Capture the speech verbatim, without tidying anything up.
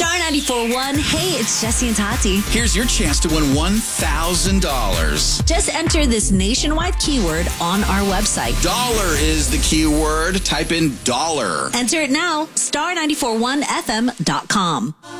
Star ninety-four point one. Hey, it's Jesse and Tati. Here's your chance to win one thousand dollars. Just enter this nationwide keyword on our website. Dollar is the keyword. Type in dollar. Enter it now. star nine four one f m dot com.